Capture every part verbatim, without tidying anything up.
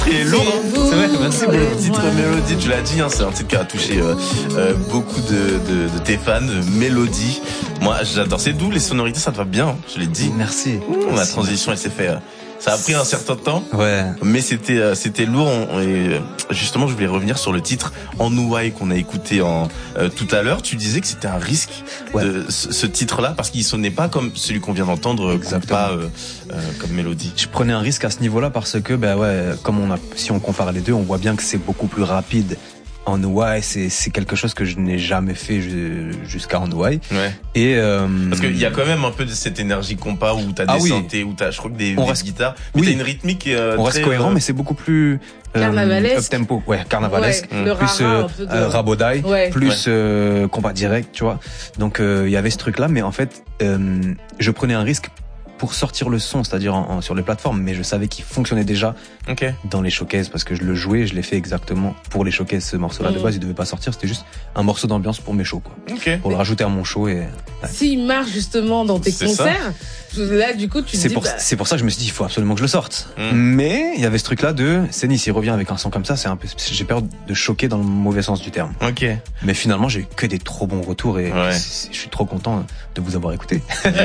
Et lourd, c'est vrai, merci pour le titre Mélodie, tu l'as dit, hein, c'est un titre qui a touché euh, euh, beaucoup de, de, de tes fans, Mélodie. Moi, j'adore, c'est doux, les sonorités, ça te va bien, je l'ai dit. Merci. Mmh, la transition, elle s'est fait... Euh, ça a pris un certain temps, ouais. mais c'était euh, c'était lourd. On, et justement, je voulais revenir sur le titre En Nouaille qu'on a écouté en euh, tout à l'heure. Tu disais que c'était un risque, ouais. de ce, ce titre-là, parce qu'il sonnait pas comme celui qu'on vient d'entendre, pas euh, euh, comme mélodie. Je prenais un risque à ce niveau-là parce que, ben ouais, comme on a, si on compare les deux, on voit bien que c'est beaucoup plus rapide. En Nouaille, c'est c'est quelque chose que je n'ai jamais fait jusqu'à En Nouaille. Ouais. Et euh, parce qu'il y a quand même un peu de cette énergie compas où t'as des ah oui. synthés, où t'as, je crois que des, on des reste, guitares, mais oui. t'as une rythmique. Euh, on très, reste cohérent, euh, mais c'est beaucoup plus euh, carnavalesque. Up tempo, ouais, carnavalesque, ouais, plus euh, de... euh, rabodaille, ouais. plus ouais. euh, compas direct, tu vois. Donc il euh, y avait ce truc-là, mais en fait, euh, je prenais un risque pour sortir le son, c'est-à-dire en, en, sur les plateformes, mais je savais qu'il fonctionnait déjà okay. dans les showcases parce que je le jouais, je l'ai fait exactement pour les showcases. Ce morceau-là, mmh. de base, il devait pas sortir, c'était juste un morceau d'ambiance pour mes shows, quoi. Okay. Pour le rajouter à mon show et. Ouais. S'il marche justement dans tes c'est concerts, ça. Là, du coup, tu te c'est dis. Pour, bah... C'est pour ça que je me suis dit, il faut absolument que je le sorte. Mmh. Mais il y avait ce truc-là de, Senis, il revient avec un son comme ça, c'est un peu, j'ai peur de choquer dans le mauvais sens du terme. Ok. Mais finalement, j'ai eu que des trop bons retours et ouais. je suis trop content de vous avoir écouté.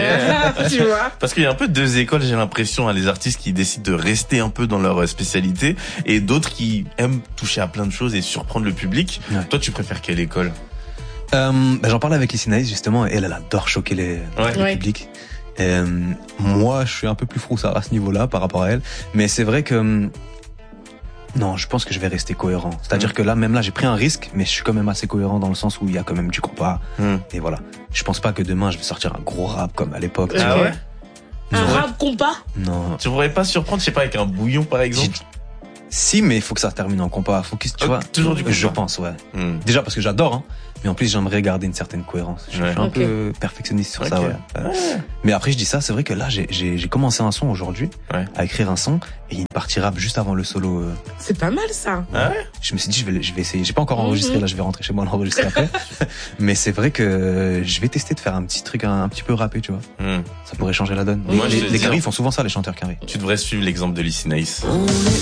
Tu vois. Parce qu'il y a un peu deux écoles, j'ai l'impression, hein, les artistes qui décident de rester un peu dans leur spécialité et d'autres qui aiment toucher à plein de choses et surprendre le public. Ouais. Toi, tu préfères quelle école? euh, bah, J'en parlais avec Lysinaïs justement, et elle, elle adore choquer les, ouais. le ouais. public. Euh, moi, je suis un peu plus froussard à ce niveau-là par rapport à elle, mais c'est vrai que non, je pense que je vais rester cohérent. C'est-à-dire mmh. que là, même là, j'ai pris un risque, mais je suis quand même assez cohérent dans le sens où il y a quand même du compas. Mmh. Et voilà. Je pense pas que demain, je vais sortir un gros rap comme à l'époque. Ah ouais? Un pourrais... rap compas? Non. Tu pourrais pas surprendre, je sais pas, avec un bouillon par exemple? Si, mais il faut que ça termine en compas. Faut que, tu oh, vois. Toujours du compas. Je pense, ouais. Mmh. Déjà parce que j'adore, hein. Mais en plus, j'aimerais garder une certaine cohérence. Je, ouais. je suis un okay. peu perfectionniste sur okay. ça, ouais. Euh, ouais. Mais après, je dis ça, c'est vrai que là, j'ai, j'ai, j'ai commencé un son aujourd'hui, ouais. à écrire un son, et il y a une partie rap juste avant le solo. Euh... C'est pas mal, ça. Ah ouais? Je me suis dit, je vais, je vais essayer. J'ai pas encore enregistré, mm-hmm. là, je vais rentrer chez moi l'enregistrer après. Mais c'est vrai que je vais tester de faire un petit truc un, un petit peu rappé, tu vois. Mm. Ça pourrait changer la donne. Moi, les les les carrés font souvent ça, les chanteurs carrés. Tu devrais suivre l'exemple de Lysinaïs.